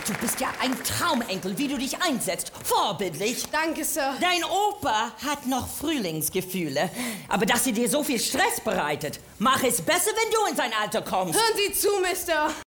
Du bist ja ein Traumenkel, wie du dich einsetzt. Vorbildlich. Danke, Sir. Dein Opa hat noch Frühlingsgefühle. Aber dass sie dir so viel Stress bereitet, mach es besser, wenn du in sein Alter kommst. Hören Sie zu, Mister.